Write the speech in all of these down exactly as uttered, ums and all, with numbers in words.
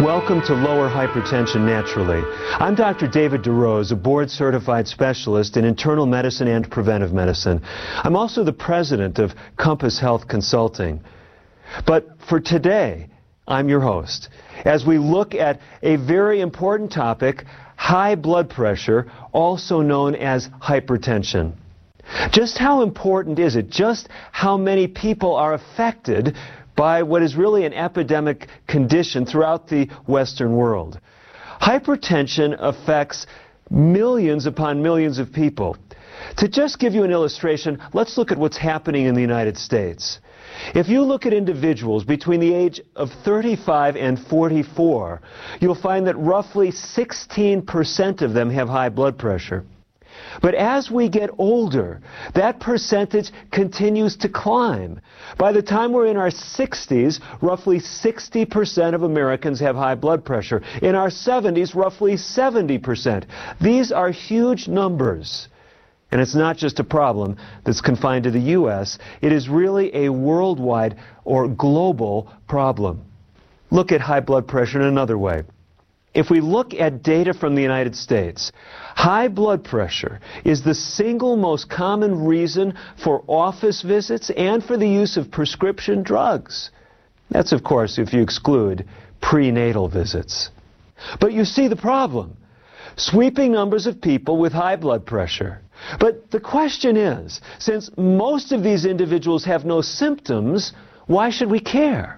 Welcome to Lower Hypertension Naturally. I'm Doctor David DeRose, a board-certified specialist in internal medicine and preventive medicine. I'm also the president of Compass Health Consulting. But for today, I'm your host, as we look at a very important topic, high blood pressure, also known as hypertension. Just how important is it? Just how many people are affected by what is really an epidemic condition throughout the Western world? Hypertension affects millions upon millions of people. To just give you an illustration, let's look at what's happening in the United States. If you look at individuals between the age of thirty-five and forty-four, you'll find that roughly sixteen percent of them have high blood pressure. But as we get older, that percentage continues to climb. By the time we're in our sixties, roughly sixty percent of Americans have high blood pressure. In our seventies, roughly seventy percent. These are huge numbers. And it's not just a problem that's confined to the U S. It is really a worldwide or global problem. Look at high blood pressure in another way. If we look at data from the United States, high blood pressure is the single most common reason for office visits and for the use of prescription drugs. That's, of course, if you exclude prenatal visits. But you see the problem. Sweeping numbers of people with high blood pressure. But the question is, since most of these individuals have no symptoms, why should we care?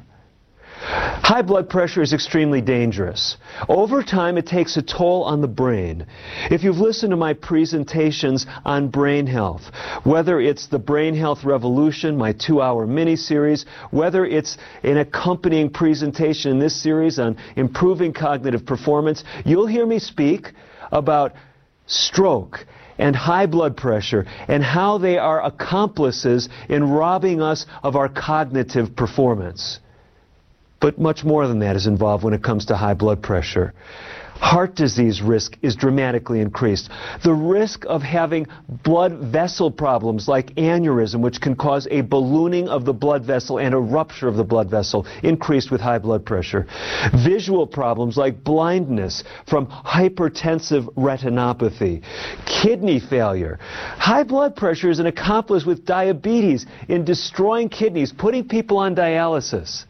High blood pressure is extremely dangerous. Over time, it takes a toll on the brain. If you've listened to my presentations on brain health, whether it's the Brain Health Revolution, my two-hour mini-series, whether it's an accompanying presentation in this series on improving cognitive performance, you'll hear me speak about stroke and high blood pressure and how they are accomplices in robbing us of our cognitive performance. But much more than that is involved when it comes to high blood pressure. Heart disease risk is dramatically increased. The risk of having blood vessel problems like aneurysm, which can cause a ballooning of the blood vessel and a rupture of the blood vessel, increased with high blood pressure. Visual problems like blindness from hypertensive retinopathy. Kidney failure. High blood pressure is an accomplice with diabetes in destroying kidneys, putting people on dialysis.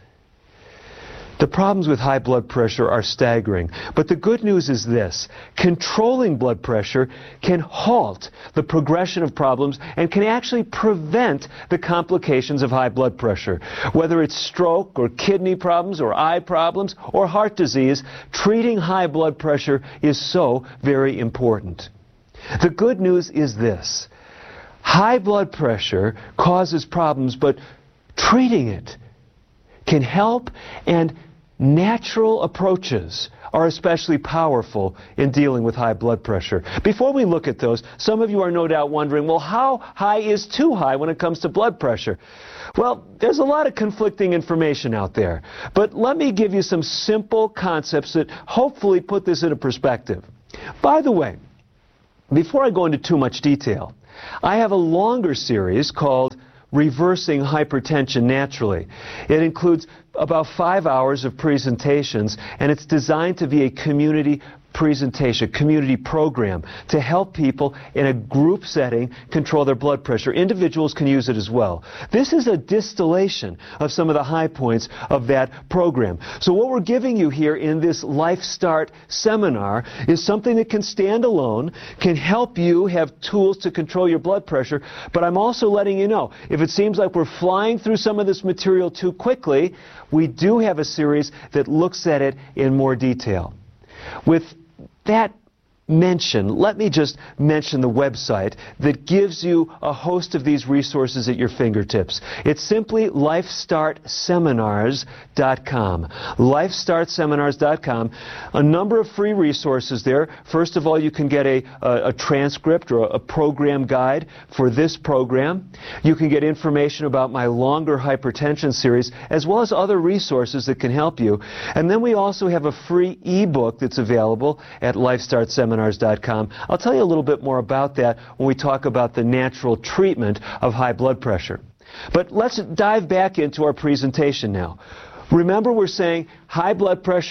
The problems with high blood pressure are staggering, but the good news is this: controlling blood pressure can halt the progression of problems and can actually prevent the complications of high blood pressure. Whether it's stroke or kidney problems or eye problems or heart disease, treating high blood pressure is so very important. The good news is this: high blood pressure causes problems, but treating it can help, and natural approaches are especially powerful in dealing with high blood pressure. Before we look at those, some of you are no doubt wondering, well, how high is too high when it comes to blood pressure? Well, there's a lot of conflicting information out there, but let me give you some simple concepts that hopefully put this into perspective. By the way, before I go into too much detail, I have a longer series called Reversing Hypertension Naturally. It includes about five hours of presentations, and it's designed to be a community presentation, community program to help people in a group setting control their blood pressure. Individuals can use it as well. This is a distillation of some of the high points of that program. So what we're giving you here in this Life Start seminar is something that can stand alone, can help you have tools to control your blood pressure, but I'm also letting you know, if it seems like we're flying through some of this material too quickly, we do have a series that looks at it in more detail. With that mention, let me just mention the website that gives you a host of these resources at your fingertips. It's simply life start seminars dot com. life start seminars dot com. A number of free resources there. First of all, you can get a, a, a transcript or a, a program guide for this program. You can get information about my longer hypertension series, as well as other resources that can help you. And then we also have a free ebook that's available at life start seminars dot com. I'll tell you a little bit more about that when we talk about the natural treatment of high blood pressure. But let's dive back into our presentation now. Remember, we're saying high blood pressure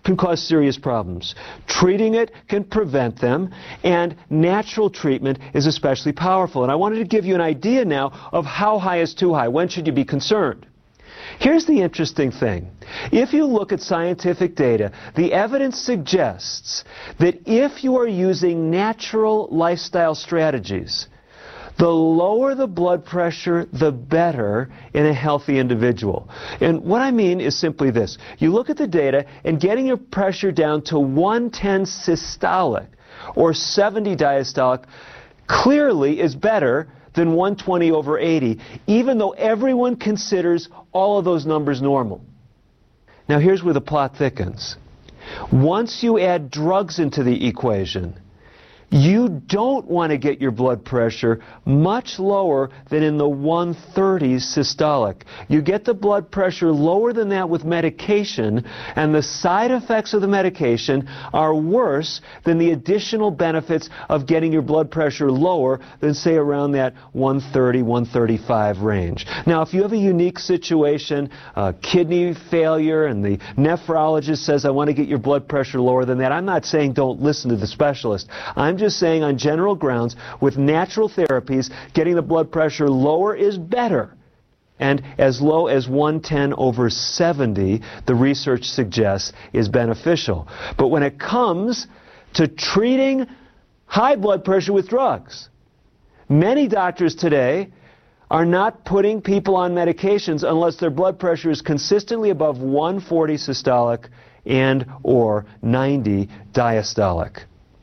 can cause serious problems. Treating it can prevent them, and natural treatment is especially powerful. And I wanted to give you an idea now of how high is too high. When should you be concerned? Here's the interesting thing. If you look at scientific data, the evidence suggests that if you are using natural lifestyle strategies, the lower the blood pressure, the better in a healthy individual. And what I mean is simply this. You look at the data, and getting your pressure down to one ten systolic or seventy diastolic clearly is better than one twenty over eighty, even though everyone considers all of those numbers normal. Now here's where the plot thickens. Once you add drugs into the equation, you don't want to get your blood pressure much lower than in the one thirties systolic. You get the blood pressure lower than that with medication, and the side effects of the medication are worse than the additional benefits of getting your blood pressure lower than, say, around that one thirty, one thirty-five range. Now, if you have a unique situation, uh, kidney failure, and the nephrologist says, I want to get your blood pressure lower than that, I'm not saying don't listen to the specialist. I'm just saying on general grounds, with natural therapies, getting the blood pressure lower is better. And as low as one ten over seventy, the research suggests, is beneficial. But when it comes to treating high blood pressure with drugs, many doctors today are not putting people on medications unless their blood pressure is consistently above one forty systolic and or ninety diastolic.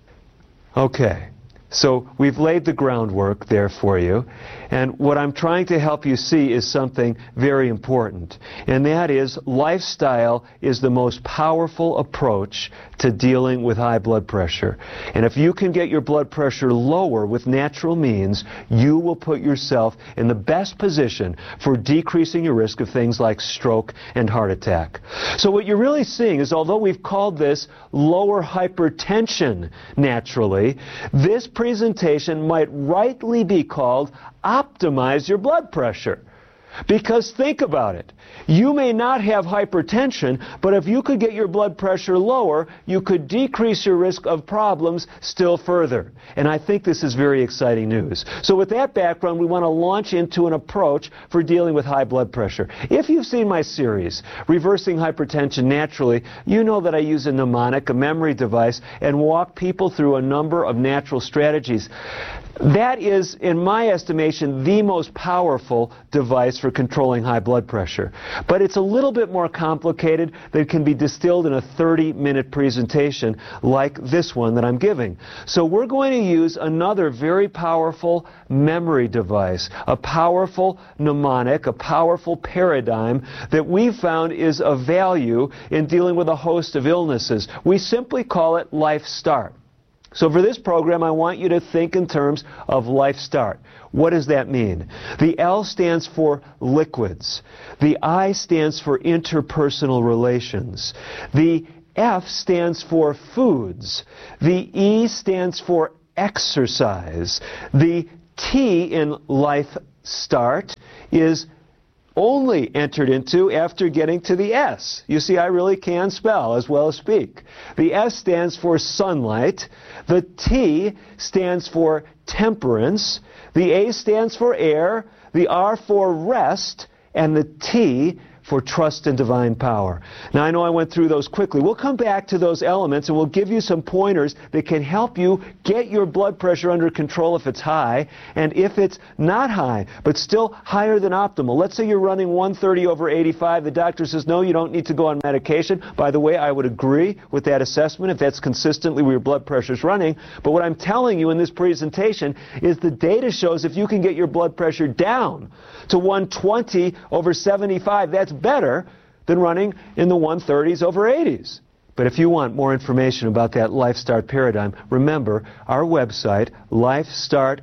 Okay, so we've laid the groundwork there for you, and what I'm trying to help you see is something very important, and that is lifestyle is the most powerful approach to dealing with high blood pressure. And if you can get your blood pressure lower with natural means, you will put yourself in the best position for decreasing your risk of things like stroke and heart attack. So what you're really seeing is, although we've called this lower hypertension naturally, this presentation might rightly be called optimize your blood pressure. Because think about it. You may not have hypertension, but if you could get your blood pressure lower, you could decrease your risk of problems still further. And I think this is very exciting news. So with that background, we want to launch into an approach for dealing with high blood pressure. If you've seen my series, Reversing Hypertension Naturally, you know that I use a mnemonic, a memory device, and walk people through a number of natural strategies. That is, in my estimation, the most powerful device for controlling high blood pressure. But it's a little bit more complicated than can be distilled in a thirty minute presentation like this one that I'm giving. So we're going to use another very powerful memory device, a powerful mnemonic, a powerful paradigm that we've found is of value in dealing with a host of illnesses. We simply call it Life Start. So for this program, I want you to think in terms of Life Start. What does that mean? The L stands for liquids. The I stands for interpersonal relations. The F stands for foods. The E stands for exercise. The T in Life Start is only entered into after getting to the S. You see, I really can spell as well as speak. The S stands for sunlight. The T stands for temperance. The A stands for air. The R for rest. And the T for trust and divine power. Now, I know I went through those quickly. We'll come back to those elements, and we'll give you some pointers that can help you get your blood pressure under control if it's high, and if it's not high, but still higher than optimal. Let's say you're running one thirty over eighty-five. The doctor says, no, you don't need to go on medication. By the way, I would agree with that assessment if that's consistently where your blood pressure is running. But what I'm telling you in this presentation is the data shows if you can get your blood pressure down to one twenty over seventy-five, that's better than running in the one thirties over eighties. But if you want more information about that Life Start paradigm, remember our website, life start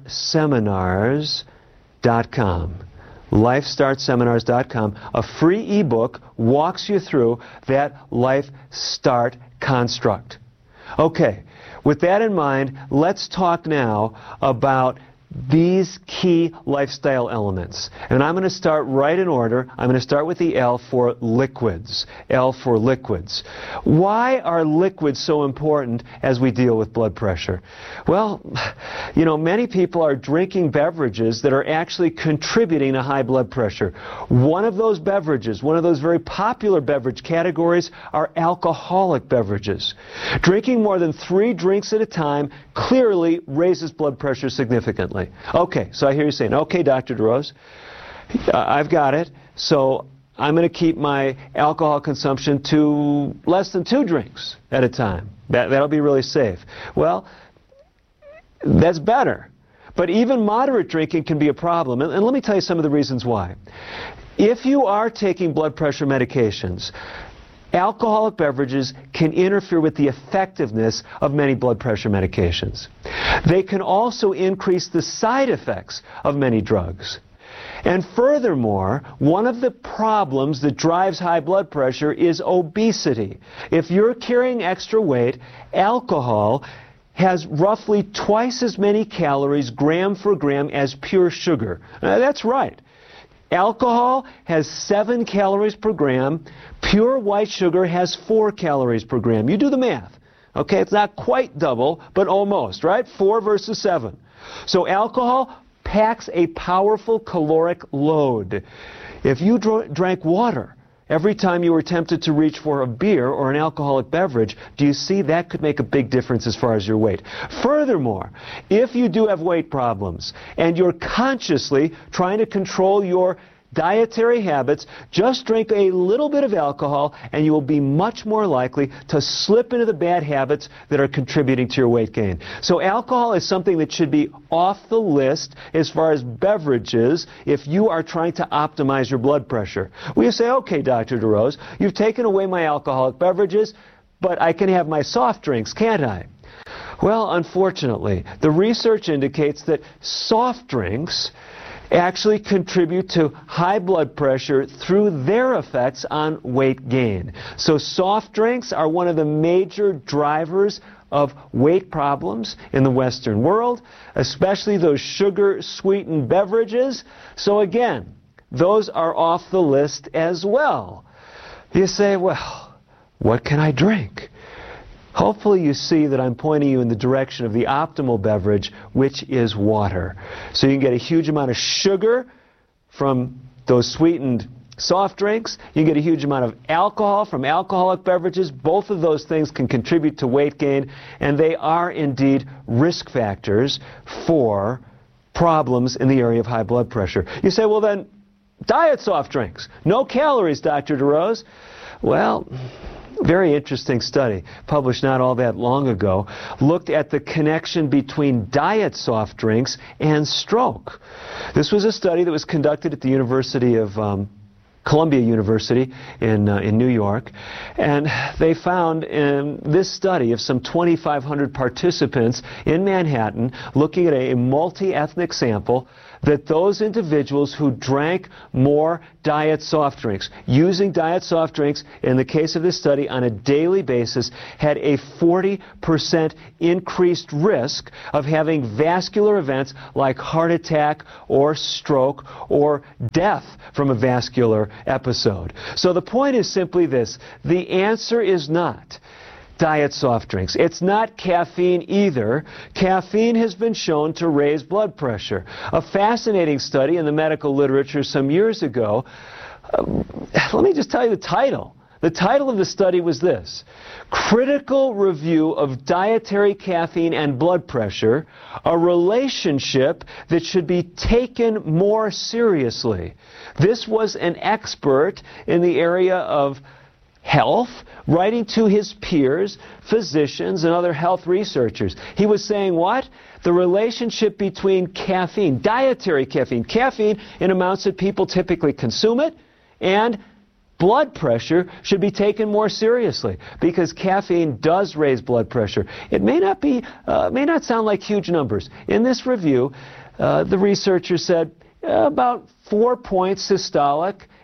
seminars dot com. life start seminars dot com. A free ebook walks you through that Life Start construct. Okay, with that in mind, let's talk now about these key lifestyle elements. And I'm going to start right in order. I'm going to start with the L for liquids. L for liquids. Why are liquids so important as we deal with blood pressure? Well, you know, many people are drinking beverages that are actually contributing to high blood pressure. One of those beverages, one of those very popular beverage categories, are alcoholic beverages. Drinking more than three drinks at a time clearly raises blood pressure significantly. Okay, so I hear you saying, okay, Doctor DeRose, I've got it, so I'm going to keep my alcohol consumption to less than two drinks at a time. That, that'll be really safe. Well, that's better. But even moderate drinking can be a problem, and, and let me tell you some of the reasons why. If you are taking blood pressure medications, alcoholic beverages can interfere with the effectiveness of many blood pressure medications. They can also increase the side effects of many drugs. And furthermore, one of the problems that drives high blood pressure is obesity. If you're carrying extra weight, alcohol has roughly twice as many calories gram for gram as pure sugar. Uh, that's right. Alcohol has seven calories per gram. Pure white sugar has four calories per gram. You do the math. Okay, it's not quite double, but almost, right? Four versus seven. So alcohol packs a powerful caloric load. If you dr- drank water every time you were tempted to reach for a beer or an alcoholic beverage, do you see that could make a big difference as far as your weight? Furthermore, if you do have weight problems and you're consciously trying to control your dietary habits, just drink a little bit of alcohol and you will be much more likely to slip into the bad habits that are contributing to your weight gain. So alcohol is something that should be off the list as far as beverages if you are trying to optimize your blood pressure. Well, you say, okay, Doctor DeRose, you've taken away my alcoholic beverages, but I can have my soft drinks, can't I? Well, unfortunately, the research indicates that soft drinks actually contribute to high blood pressure through their effects on weight gain. So soft drinks are one of the major drivers of weight problems in the Western world, especially those sugar-sweetened beverages. So again, those are off the list as well. You say, well, what can I drink? Hopefully you see that I'm pointing you in the direction of the optimal beverage, which is water. So you can get a huge amount of sugar from those sweetened soft drinks. You can get a huge amount of alcohol from alcoholic beverages. Both of those things can contribute to weight gain, and they are indeed risk factors for problems in the area of high blood pressure. You say, well then, diet soft drinks. No calories, Doctor DeRose. Well, very interesting study, published not all that long ago, looked at the connection between diet soft drinks and stroke. This was a study that was conducted at the University of um, Columbia University in, uh, in New York, and they found in this study of some twenty-five hundred participants in Manhattan, looking at a multi-ethnic sample, that those individuals who drank more diet soft drinks, using diet soft drinks, in the case of this study, on a daily basis, had a forty percent increased risk of having vascular events like heart attack or stroke or death from a vascular episode. So the point is simply this: the answer is not diet soft drinks. It's not caffeine either. Caffeine has been shown to raise blood pressure. A fascinating study in the medical literature some years ago, uh, let me just tell you the title. The title of the study was this: Critical Review of Dietary Caffeine and Blood Pressure, a relationship that should be taken more seriously. This was an expert in the area of health, writing to his peers, physicians, and other health researchers. He was saying what? The relationship between caffeine, dietary caffeine, caffeine in amounts that people typically consume it, and blood pressure should be taken more seriously, because caffeine does raise blood pressure. It may not be, uh, may not sound like huge numbers. In this review, uh, the researcher said uh, about four points systolic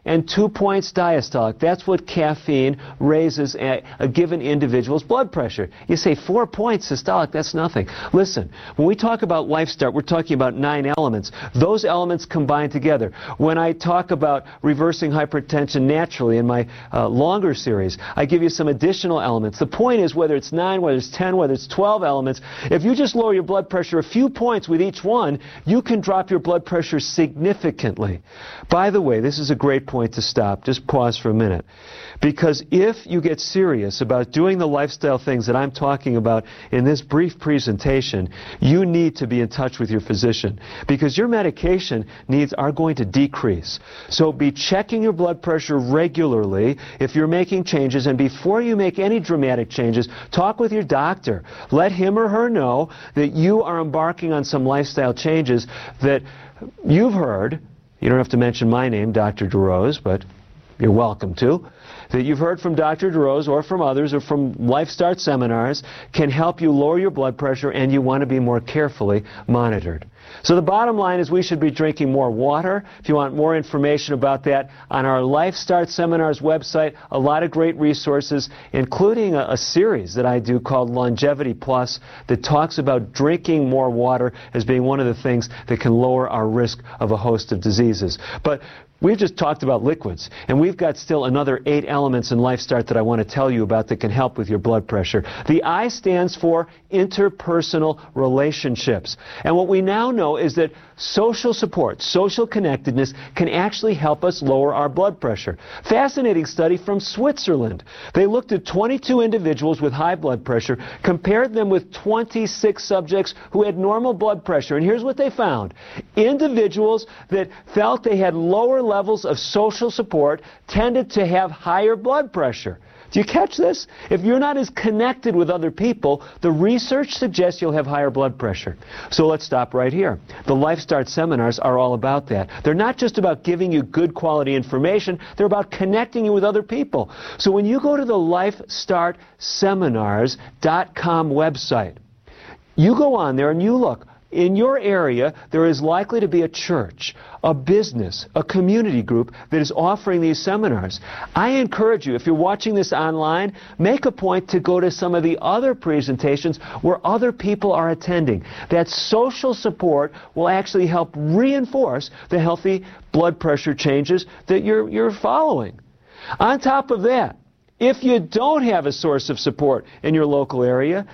and two points diastolic. That's what caffeine raises a, a given individual's blood pressure. You say four points systolic, that's nothing. Listen, when we talk about Life Start, we're talking about nine elements. Those elements combine together. When I talk about reversing hypertension naturally in my uh, longer series, I give you some additional elements. The point is, whether it's nine, whether it's ten, whether it's twelve elements, if you just lower your blood pressure a few points with each one, you can drop your blood pressure significantly. By the way, this is a great point to stop. Just pause for a minute. Because if you get serious about doing the lifestyle things that I'm talking about in this brief presentation, you need to be in touch with your physician, because your medication needs are going to decrease. So be checking your blood pressure regularly if you're making changes, and before you make any dramatic changes, talk with your doctor. Let him or her know that you are embarking on some lifestyle changes that you've heard. You don't have to mention my name, Doctor DeRose, but you're welcome to. That you've heard from Doctor DeRose or from others or from Life Start seminars can help you lower your blood pressure, and you want to be more carefully monitored. So the bottom line is we should be drinking more water. If you want more information about that, on our Life Start Seminars website, a lot of great resources, including a, a series that I do called Longevity Plus that talks about drinking more water as being one of the things that can lower our risk of a host of diseases. But we've just talked about liquids, and we've got still another eight elements in Life Start that I want to tell you about that can help with your blood pressure. The I stands for interpersonal relationships. And what we now know is that social support, social connectedness, can actually help us lower our blood pressure. Fascinating study from Switzerland. They looked at twenty-two individuals with high blood pressure, compared them with twenty-six subjects who had normal blood pressure, and here's what they found. Individuals that felt they had lower levels of social support tended to have higher blood pressure. Do you catch this? If you're not as connected with other people, the research suggests you'll have higher blood pressure. So let's stop right here. The Life Start seminars are all about that. They're not just about giving you good quality information, they're about connecting you with other people. So when you go to the life start seminars dot com website, you go on there and you look. In your area, there is likely to be a church, a business, a community group that is offering these seminars. I encourage you, if you're watching this online, make a point to go to some of the other presentations where other people are attending. That social support will actually help reinforce the healthy blood pressure changes that you're, you're following. On top of that, if you don't have a source of support in your local area,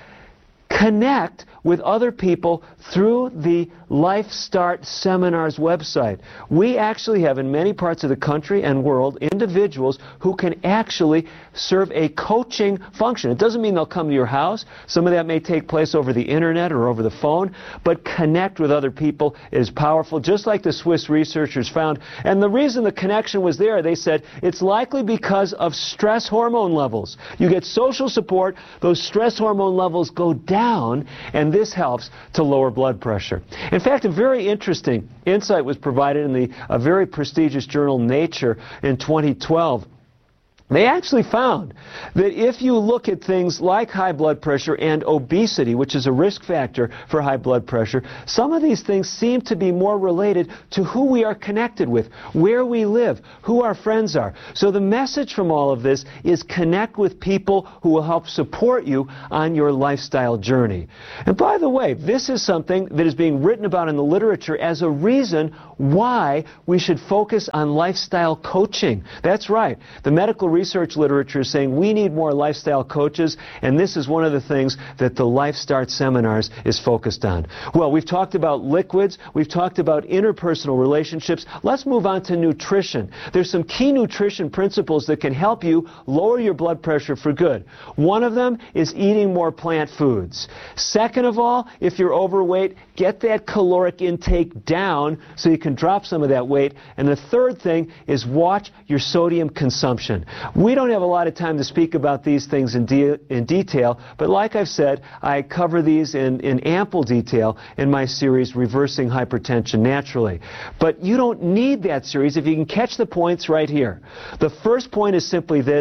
connect with other people through the Life Start Seminars website. We actually have in many parts of the country and world individuals who can actually serve a coaching function. It doesn't mean they'll come to your house. Some of that may take place over the internet or over the phone, but connect with other people is powerful, just like the Swiss researchers found. And the reason the connection was there, they said, it's likely because of stress hormone levels. You get social support, those stress hormone levels go down, and this helps to lower blood pressure. In fact, a very interesting insight was provided in the a very prestigious journal Nature in twenty twelve. They actually found that if you look at things like high blood pressure and obesity, which is a risk factor for high blood pressure, some of these things seem to be more related to who we are connected with, where we live, who our friends are. So the message from all of this is connect with people who will help support you on your lifestyle journey. And by the way, this is something that is being written about in the literature as a reason why we should focus on lifestyle coaching. That's right. The medical research literature is saying we need more lifestyle coaches, and this is one of the things that the Life Start Seminars is focused on. Well, we've talked about liquids, we've talked about interpersonal relationships. Let's move on to nutrition. There's some key nutrition principles that can help you lower your blood pressure for good. One of them is eating more plant foods. Second of all, if you're overweight, get that caloric intake down so you can drop some of that weight. And the third thing is watch your sodium consumption. We don't have a lot of time to speak about these things in, de in detail, but like I've said, I cover these in, in ample detail in my series, Reversing Hypertension Naturally. But you don't need that series if you can catch the points right here. The first point is simply this: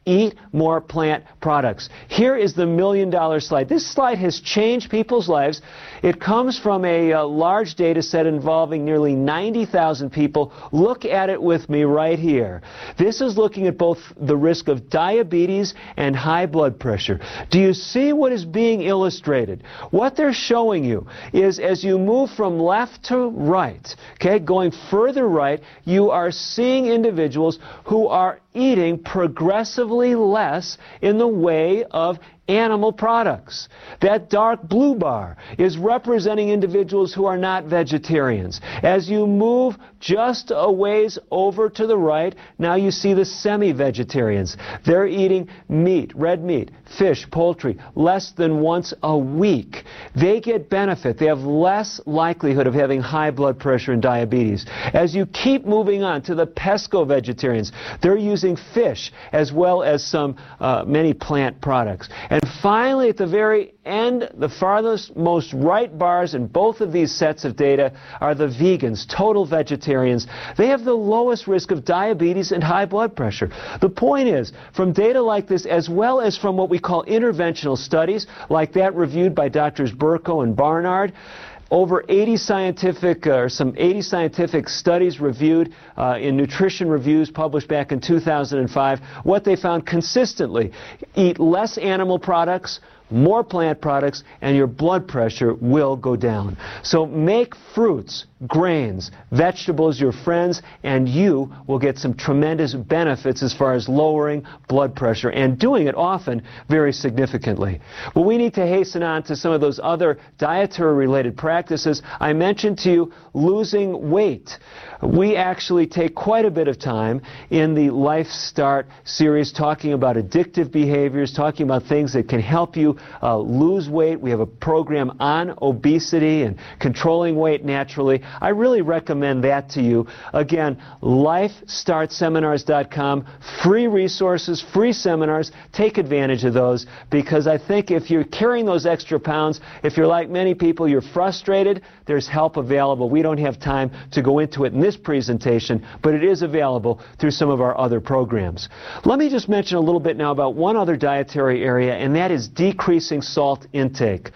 Eat more plant products. Here is the million dollar slide. This slide has changed people's lives. It comes from a uh, large data set involving nearly ninety thousand people. Look at it with me right here. This is looking at both the risk of diabetes and high blood pressure. Do you see what is being illustrated? What they're showing you is as you move from left to right, okay, going further right, you are seeing individuals who are eating progressively less in the way of animal products. That dark blue bar is representing individuals who are not vegetarians. As you move just a ways over to the right, now you see the semi-vegetarians. They're eating meat, red meat, fish, poultry, less than once a week. They get benefit. They have less likelihood of having high blood pressure and diabetes. As you keep moving on to the pesco-vegetarians, they're using fish as well as some uh, many plant products. And finally, at the very end, the farthest most right bars in both of these sets of data are the vegans, total vegetarians. They have the lowest risk of diabetes and high blood pressure. The point is, from data like this, as well as from what we call interventional studies, like that reviewed by Doctors Burko and Barnard, over eighty scientific, uh, or some eighty scientific studies reviewed uh, in nutrition reviews published back in two thousand five, what they found consistently: eat less animal products, more plant products, and your blood pressure will go down. So make fruits, grains, vegetables your friends, and you will get some tremendous benefits as far as lowering blood pressure, and doing it often very significantly. Well, we need to hasten on to some of those other dietary-related practices. I mentioned to you losing weight. We actually take quite a bit of time in the Life Start series talking about addictive behaviors, talking about things that can help you uh, lose weight. We have a program on obesity and controlling weight naturally. I really recommend that to you. Again, life start seminars dot com, free resources, free seminars. Take advantage of those, because I think if you're carrying those extra pounds, if you're like many people, you're frustrated, there's help available. We don't have time to go into it in this presentation, but it is available through some of our other programs. Let me just mention a little bit now about one other dietary area, and that is decreasing salt intake.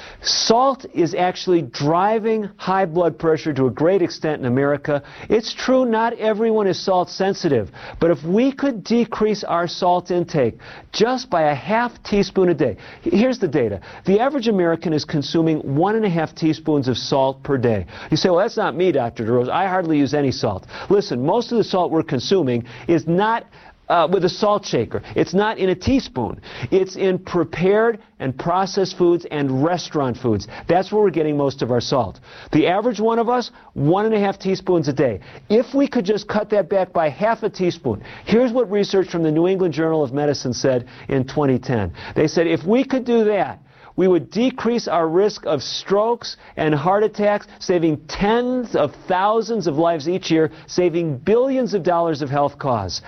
Salt is actually driving high blood pressure to a great extent in America. It's true not everyone is salt sensitive, but if we could decrease our salt intake just by a half teaspoon a day. Here's the data. The average American is consuming one and a half teaspoons of salt per day. You say, well, that's not me, Doctor DeRose. I hardly use any salt. Listen, most of the salt we're consuming is not Uh, with a salt shaker. It's not in a teaspoon. It's in prepared and processed foods and restaurant foods. That's where we're getting most of our salt. The average one of us, one and a half teaspoons a day. If we could just cut that back by half a teaspoon, here's what research from the New England Journal of Medicine said in twenty ten. They said if we could do that, we would decrease our risk of strokes and heart attacks, saving tens of thousands of lives each year, saving billions of dollars of health costs.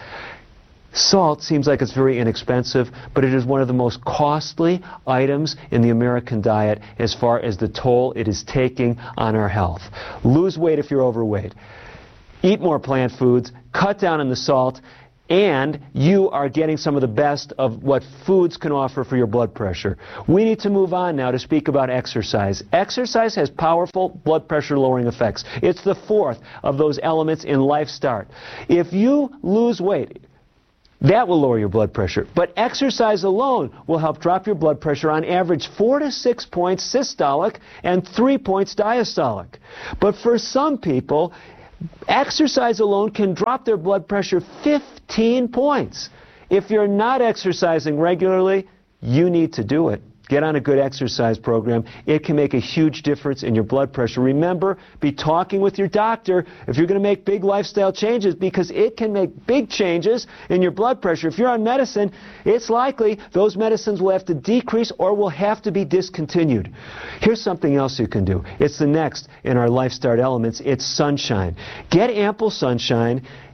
Salt seems like it's very inexpensive, but it is one of the most costly items in the American diet as far as the toll it is taking on our health. Lose weight if you're overweight. Eat more plant foods. Cut down on the salt. And you are getting some of the best of what foods can offer for your blood pressure. We need to move on now to speak about exercise. Exercise has powerful blood pressure lowering effects. It's the fourth of those elements in Life Start. If you lose weight, that will lower your blood pressure. But exercise alone will help drop your blood pressure on average four to six points systolic and three points diastolic. But for some people, exercise alone can drop their blood pressure fifteen points. If you're not exercising regularly, you need to do it. Get on a good exercise program. It can make a huge difference in your blood pressure. Remember, be talking with your doctor if you're going to make big lifestyle changes, because it can make big changes in your blood pressure. If you're on medicine, it's likely those medicines will have to decrease or will have to be discontinued. Here's something else you can do. It's the next in our Life Start elements. It's sunshine. Get ample sunshine.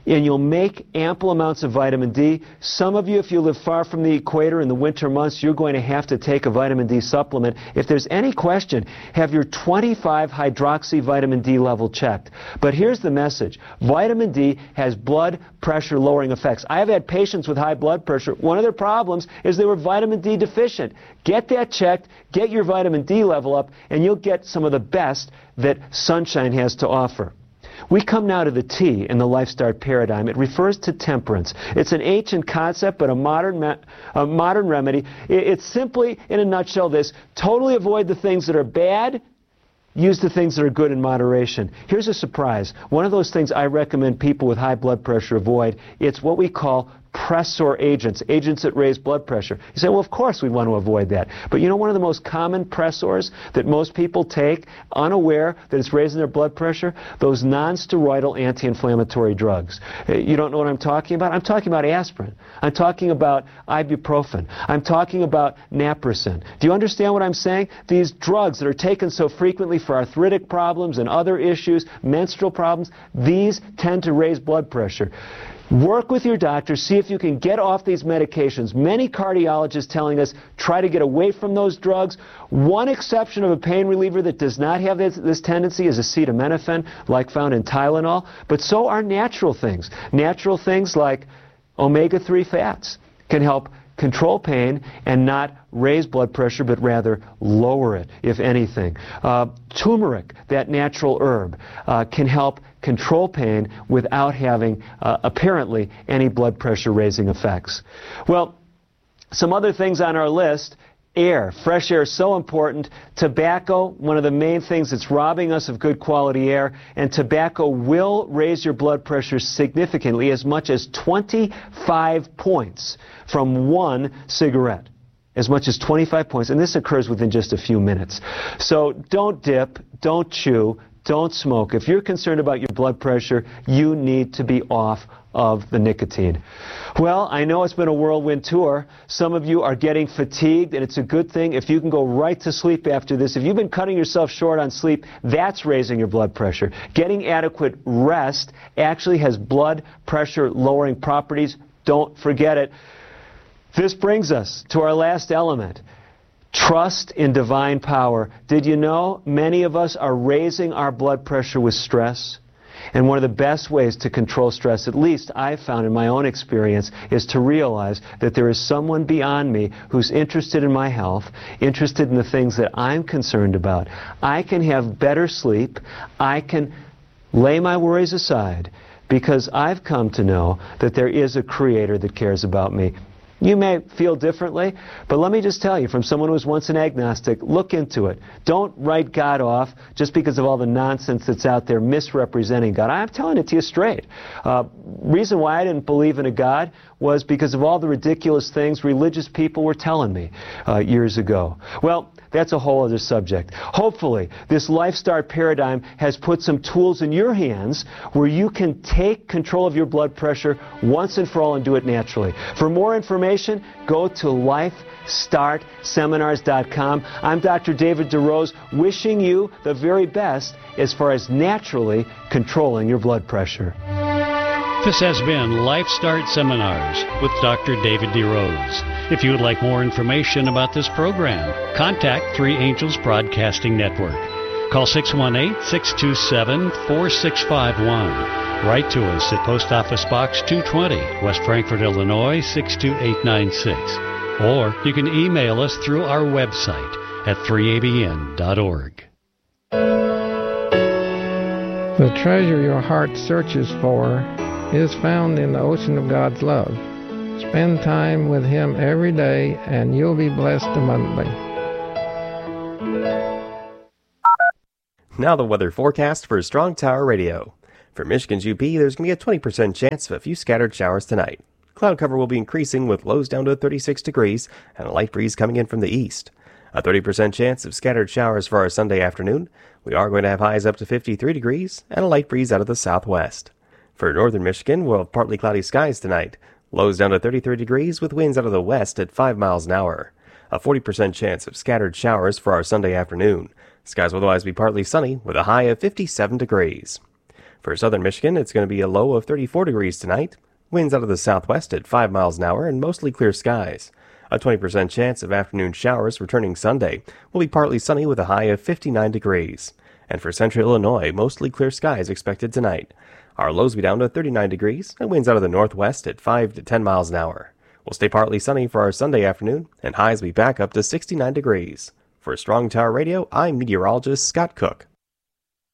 and you'll make ample amounts of vitamin D. Some of you, if you live far from the equator in the winter months, you're going to have to take a vitamin D supplement. If there's any question, have your twenty-five hydroxy vitamin D level checked. But here's the message. Vitamin D has blood pressure lowering effects. I've had patients with high blood pressure. One of their problems is they were vitamin D deficient. Get that checked, get your vitamin D level up, and you'll get some of the best that Sunshine has to offer. We come now to the T in the LifeStart paradigm. It refers to temperance. It's an ancient concept, but a modern, a modern remedy. It's simply, in a nutshell, this: totally avoid the things that are bad, use the things that are good in moderation. Here's a surprise. One of those things I recommend people with high blood pressure avoid, it's what we call pressor agents, agents that raise blood pressure. You say, well, of course we'd want to avoid that. But you know one of the most common pressors that most people take, unaware that it's raising their blood pressure? Those non-steroidal anti-inflammatory drugs. You don't know what I'm talking about? I'm talking about aspirin. I'm talking about ibuprofen. I'm talking about naproxen. Do you understand what I'm saying? These drugs that are taken so frequently for arthritic problems and other issues, menstrual problems, these tend to raise blood pressure. Work with your doctor, see if you can get off these medications. Many cardiologists telling us try to get away from those drugs. One exception of a pain reliever that does not have this, this tendency is acetaminophen, like found in Tylenol. But so are natural things. Natural things like omega three fats can help control pain and not raise blood pressure, but rather lower it, if anything. Uh, turmeric, that natural herb, uh, can help control pain without having, uh, apparently, any blood pressure raising effects. Well, some other things on our list. Air. Fresh air is so important. Tobacco, one of the main things that's robbing us of good quality air, and tobacco will raise your blood pressure significantly, as much as twenty-five points from one cigarette. As much as twenty-five points, and this occurs within just a few minutes. So don't dip, don't chew, don't smoke. If you're concerned about your blood pressure, you need to be off of the nicotine. Well, I know it's been a whirlwind tour. Some of you are getting fatigued, and it's a good thing if you can go right to sleep after this. If you've been cutting yourself short on sleep, that's raising your blood pressure. Getting adequate rest actually has blood pressure lowering properties. Don't forget it. This brings us to our last element. Trust in divine power. Did you know many of us are raising our blood pressure with stress? And one of the best ways to control stress, at least I've found in my own experience, is to realize that there is someone beyond me who's interested in my health, interested in the things that I'm concerned about. I can have better sleep. I can lay my worries aside because I've come to know that there is a Creator that cares about me. You may feel differently, but let me just tell you, from someone who was once an agnostic, look into it. Don't write God off just because of all the nonsense that's out there misrepresenting God. I'm telling it to you straight. Uh, reason why I didn't believe in a God was because of all the ridiculous things religious people were telling me uh, years ago. Well, that's a whole other subject. Hopefully, this LifeStart paradigm has put some tools in your hands where you can take control of your blood pressure once and for all and do it naturally. For more information, go to life start seminars dot com. I'm Doctor David DeRose, wishing you the very best as far as naturally controlling your blood pressure. This has been LifeStart Seminars with Doctor David DeRose. If you would like more information about this program, contact Three Angels Broadcasting Network. Call six one eight, six two seven, four six five one. Write to us at Post Office Box two twenty, West Frankfort, Illinois, six two eight nine six. Or you can email us through our website at three A B N dot org. The treasure your heart searches for is found in the ocean of God's love. Spend time with Him every day, and you'll be blessed abundantly. Now the weather forecast for Strong Tower Radio. For Michigan's U P, there's going to be a twenty percent chance of a few scattered showers tonight. Cloud cover will be increasing with lows down to thirty-six degrees and a light breeze coming in from the east. A thirty percent chance of scattered showers for our Sunday afternoon. We are going to have highs up to fifty-three degrees and a light breeze out of the southwest. For northern Michigan, we'll have partly cloudy skies tonight. Lows down to thirty-three degrees with winds out of the west at five miles an hour. A forty percent chance of scattered showers for our Sunday afternoon. Skies will otherwise be partly sunny with a high of fifty-seven degrees. For southern Michigan, it's going to be a low of thirty-four degrees tonight. Winds out of the southwest at five miles an hour and mostly clear skies. A twenty percent chance of afternoon showers returning Sunday. Will be partly sunny with a high of fifty-nine degrees. And for central Illinois, mostly clear skies expected tonight. Our lows will be down to thirty-nine degrees and winds out of the northwest at five to ten miles an hour. We'll stay partly sunny for our Sunday afternoon, and highs will be back up to sixty-nine degrees. For Strong Tower Radio, I'm meteorologist Scott Cook.